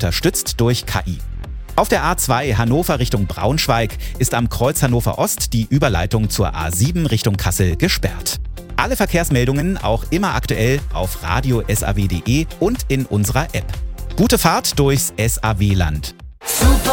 unterstützt durch KI. Auf der A2 Hannover Richtung Braunschweig ist am Kreuz Hannover Ost die Überleitung zur A7 Richtung Kassel gesperrt. Alle Verkehrsmeldungen auch immer aktuell auf radio-saw.de und in unserer App. Gute Fahrt durchs SAW-Land.